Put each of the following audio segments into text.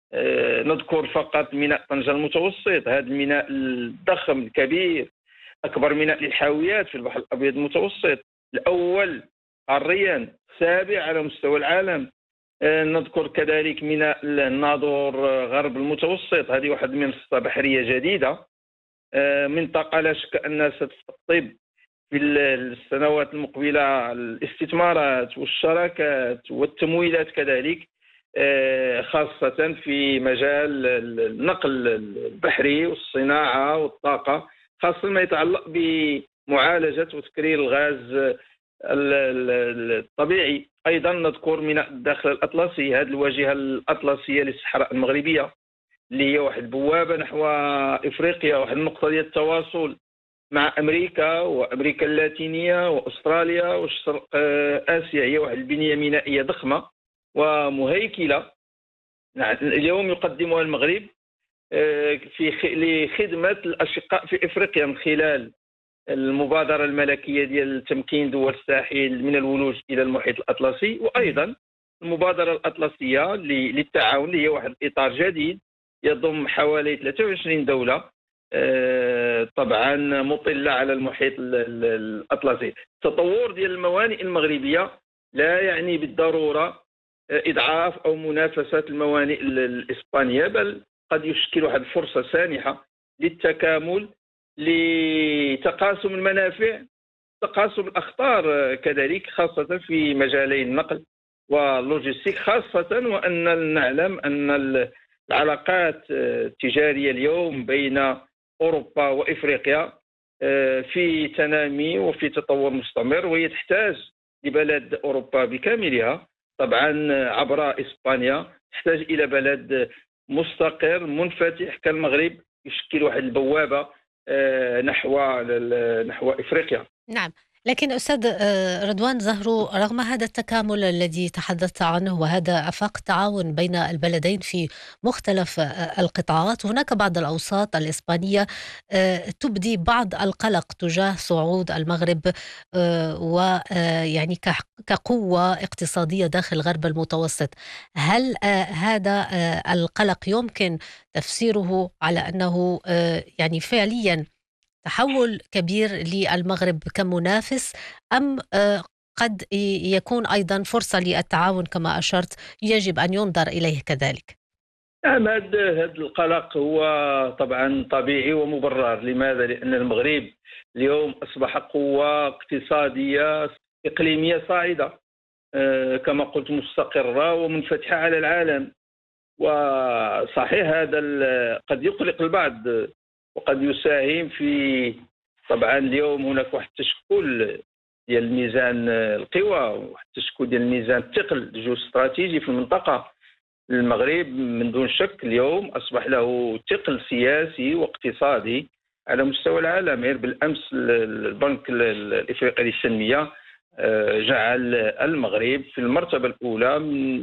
نذكر فقط ميناء طنجة المتوسط، هذا الميناء الضخم الكبير، أكبر ميناء للحاويات في البحر الأبيض المتوسط، الأول قاريا، السابع على مستوى العالم. نذكر كذلك ميناء الناظور غرب المتوسط، هذه واحد المنصة بحرية جديدة، منطقة لا شك أنها ستستقطب في السنوات المقبلة الاستثمارات والشراكات والتمويلات كذلك، خاصة في مجال النقل البحري والصناعة والطاقة، خاصة ما يتعلق بمعالجة وتكرير الغاز الطبيعي. أيضا نذكر ميناء الداخل الأطلسي، هذه الواجهة الأطلسية للصحراء المغربية اللي هي واحد البوابة نحو إفريقيا، واحد النقطة ديال التواصل مع أمريكا وأمريكا اللاتينية وأستراليا والشرق آسيا. هي واحد البنية مينائية ضخمة ومهيكلة اليوم يقدمها المغرب في لخدمة الأشقاء في إفريقيا من خلال المبادرة الملكية ديال تمكين دول الساحل من الولوج إلى المحيط الأطلسي، وأيضا المبادرة الأطلسية للتعاون اللي هي واحد الإطار جديد يضم حوالي 23 دولة طبعا مطلة على المحيط الأطلسي. التطور ديال الموانئ المغربية لا يعني بالضرورة إضعاف أو منافسة الموانئ الإسبانية، بل قد يشكل واحد فرصة سانحة للتكامل، لتقاسم المنافع، تقاسم الأخطار كذلك، خاصة في مجالي النقل واللوجستيك، خاصة وأن نعلم أن العلاقات التجارية اليوم بين أوروبا وإفريقيا في تنامي وفي تطور مستمر، وهي تحتاج لبلد أوروبا بكاملها طبعا عبر إسبانيا، تحتاج إلى بلد مستقر منفتح كالمغرب يشكل واحد البوابة نحو إفريقيا. نعم، لكن أستاذ رضوان زهرو، رغم هذا التكامل الذي تحدثت عنه وهذا آفاق التعاون بين البلدين في مختلف القطاعات، هناك بعض الأوساط الإسبانية تبدي بعض القلق تجاه صعود المغرب ويعني كقوة اقتصادية داخل غرب المتوسط. هل هذا القلق يمكن تفسيره على أنه يعني فعليا تحول كبير للمغرب كمنافس، أم قد يكون أيضا فرصة للتعاون كما أشرت يجب أن ينظر إليه كذلك؟ نعم، هذا القلق هو طبعا طبيعي ومبرر. لماذا؟ لأن المغرب اليوم أصبح قوة اقتصادية إقليمية صاعدة، كما قلت مستقرة ومنفتحة على العالم. وصحيح هذا قد يقلق البعض وقد يساهم في طبعا اليوم هناك واحد التشكل ديال ميزان القوى، واحد التشكل ديال ميزان الثقل الجيوستراتيجي في المنطقة. المغرب من دون شك اليوم أصبح له ثقل سياسي واقتصادي على مستوى العالم. غير بالأمس البنك الإفريقي للتنمية جعل المغرب في المرتبة الأولى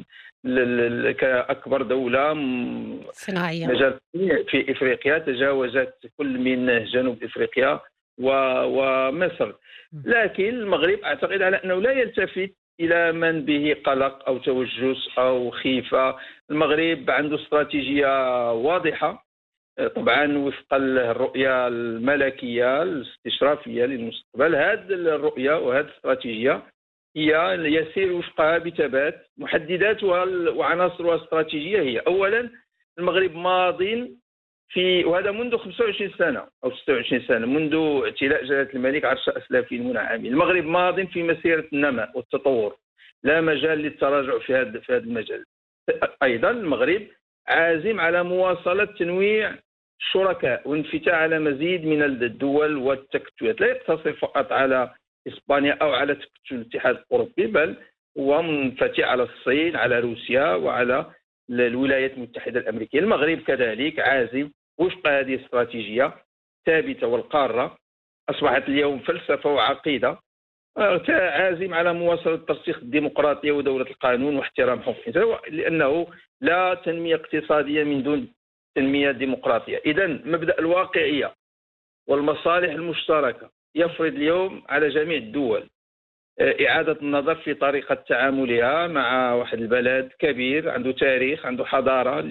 كأكبر دولة صناعية مجال في إفريقيا، تجاوزت كل من جنوب إفريقيا ومصر. لكن المغرب أعتقد على أنه لا يلتفت إلى من به قلق أو توجس أو خيفة. المغرب عنده استراتيجية واضحة طبعا وفق الرؤية الملكية الاستشرافية للمستقبل. هذه الرؤية وهذه الاستراتيجية هي يسير وفقها بثبات. محدداتها وعناصرها الاستراتيجية هي أولا المغرب ماض في، وهذا منذ 25 سنة أو 26 سنة منذ اعتلاء جلالة الملك عرش أسلافه المنعمين، المغرب ماض في مسيرة النماء والتطور، لا مجال للتراجع في هذا المجال. أيضا المغرب عازم على مواصلة تنويع الشركاء والانفتاح على مزيد من الدول والتكتلات، لا يقتصر فقط على إسبانيا أو على تكتل الاتحاد الأوروبي، بل هو منفتح على الصين، على روسيا، وعلى الولايات المتحدة الأمريكية. المغرب كذلك عازم وفق هذه الاستراتيجية ثابتة، والقارة أصبحت اليوم فلسفة وعقيدة، عازم على مواصلة ترسيخ الديمقراطية ودولة القانون واحترام حقوق الإنسان، لأنه لا تنمية اقتصادية من دون تنمية ديمقراطية. إذن مبدأ الواقعية والمصالح المشتركة يفرض اليوم على جميع الدول إعادة النظر في طريقة تعاملها مع واحد البلد كبير عنده تاريخ، عنده حضارة